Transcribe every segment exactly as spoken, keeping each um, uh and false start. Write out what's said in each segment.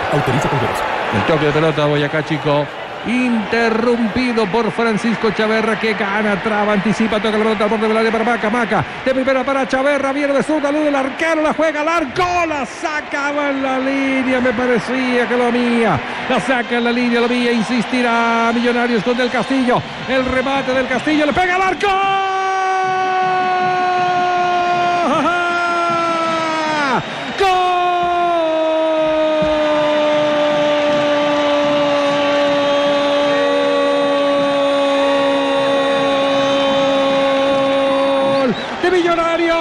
Autoriza con velocidad. El toque de pelota Boyacá Chico. Interrumpido por Francisco Chaverra, que gana, traba, anticipa, toca la pelota al borde del área para Maca, Maca, de primera para Chaverra, viene de zurda, luz del arquero, la juega al arco, la sacaba en la línea, me parecía que lo mía, la saca en la línea, lo mía, insistirá Millonarios con Del Castillo, el remate del Castillo, le pega al arco. Millonarios,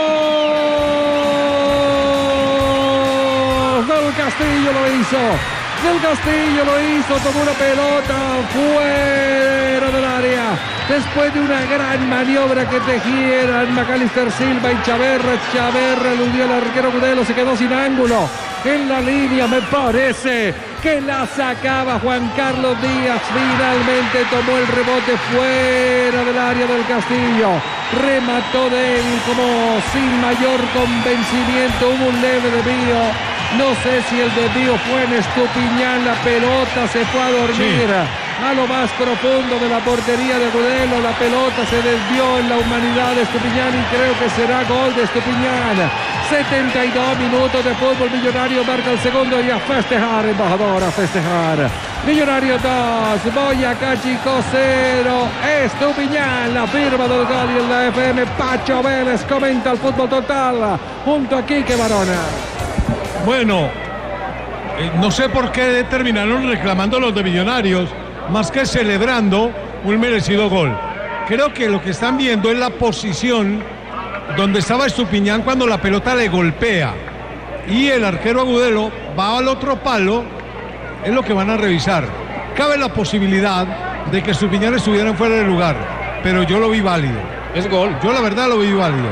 Del Castillo lo hizo, Del Castillo lo hizo, tomó una pelota fuera del área, después de una gran maniobra que tejieran Macalister Silva y Chaverra, Chaverra eludió al arquero Gudelo, se quedó sin ángulo, en la línea me parece que la sacaba Juan Carlos Díaz, finalmente tomó el rebote fuera del área del Castillo, remató de él como sin mayor convencimiento, hubo un leve desvío, no sé si el desvío fue en Estupiñán, la pelota se fue a dormir sí. a lo más profundo de la portería de Agudelo, la pelota se desvió en la humanidad de Estupiñán y creo que será gol de Estupiñán. setenta y dos minutos de fútbol, Millonario marca el segundo y a festejar, embajador, a festejar. Millonario dos, Boyacá Chico cero, Estupiñán, la firma del gol y en la F M Pacho Vélez comenta el fútbol total junto a Quique Barona. Bueno, eh, no sé por qué terminaron reclamando los de Millonarios, más que celebrando un merecido gol. Creo que lo que están viendo es la posición donde estaba Estupiñán cuando la pelota le golpea y el arquero Agudelo va al otro palo, es lo que van a revisar. Cabe la posibilidad de que Estupiñán estuviera fuera de lugar, pero yo lo vi válido. Es gol. Yo la verdad lo vi válido.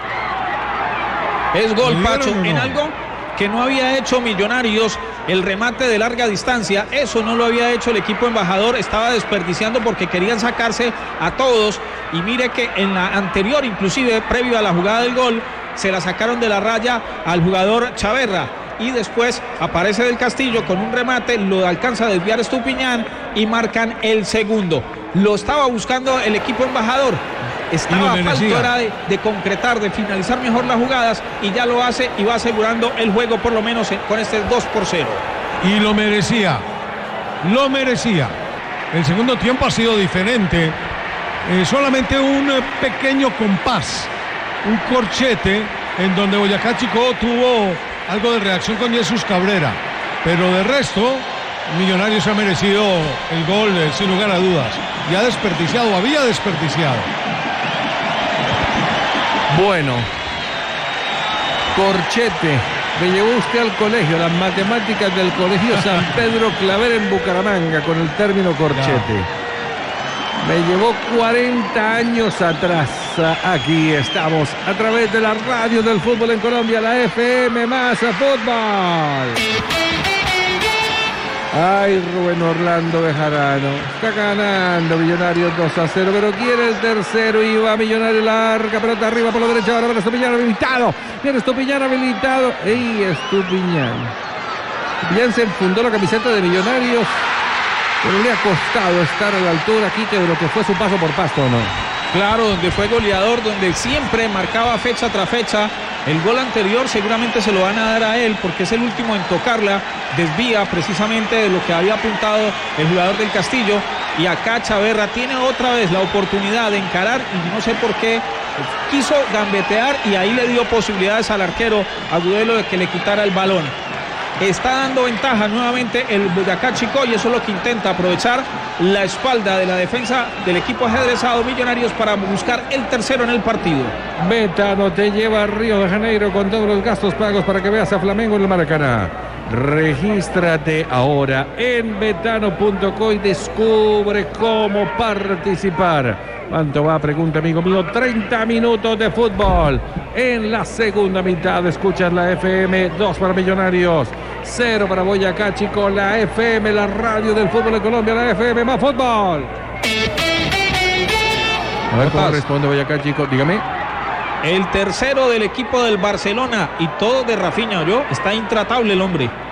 Es gol, Pacho, no? en algo que no había hecho Millonarios, el remate de larga distancia, eso no lo había hecho el equipo embajador, estaba desperdiciando porque querían sacarse a todos y mire que en la anterior, inclusive previo a la jugada del gol, se la sacaron de la raya al jugador Chaverra y después aparece Del Castillo con un remate, lo alcanza a desviar Estupiñán y marcan el segundo. Lo estaba buscando el equipo embajador. Estaba a falta hora de, de concretar, de finalizar mejor las jugadas y ya lo hace y va asegurando el juego por lo menos con este dos por cero. Y lo merecía, lo merecía. El segundo tiempo ha sido diferente, eh, solamente un pequeño compás, un corchete en donde Boyacá Chico tuvo algo de reacción con Jesús Cabrera, pero de resto Millonarios ha merecido el gol eh, sin lugar a dudas y ha desperdiciado, había desperdiciado. Bueno, corchete, me llevó usted al colegio, las matemáticas del colegio San Pedro Claver en Bucaramanga con el término corchete. Me llevó cuarenta años atrás. Aquí estamos a través de la radio del fútbol en Colombia, la F M más fútbol. Ay, Rubén Orlando Bejarano. Está ganando Millonarios dos a cero, pero quiere el tercero y va Millonario larga, pelota arriba por la derecha, ahora viene Estupiñán habilitado. Viene Estupiñán habilitado. ¡Ey, Estupiñán! Estupiñán se enfundó la camiseta de Millonarios, pero le ha costado estar a la altura aquí que de lo que fue su paso por Pasto, ¿no? Claro, donde fue goleador, donde siempre marcaba fecha tras fecha. El gol anterior seguramente se lo van a dar a él porque es el último en tocarla, desvía precisamente de lo que había apuntado el jugador del Castillo y acá Chaverra tiene otra vez la oportunidad de encarar y no sé por qué quiso gambetear y ahí le dio posibilidades al arquero Agudelo de que le quitara el balón. Está dando ventaja nuevamente el Boyacá Chico y eso es lo que intenta, aprovechar la espalda de la defensa del equipo ajedrezado Millonarios para buscar el tercero en el partido. Betano te lleva a Río de Janeiro con todos los gastos pagos para que veas a Flamengo en el Maracaná. Regístrate ahora en betano punto co y descubre cómo participar. ¿Cuánto va? Pregunta, amigo mío. treinta minutos de fútbol. En la segunda mitad escuchas la F M, dos para Millonarios, cero para Boyacá Chico. La F M, la radio del fútbol de Colombia, la F M más fútbol. A ver cómo responde Boyacá Chico, dígame. El tercero del equipo del Barcelona y todo de Rafinha, ¿oyó? Está intratable el hombre.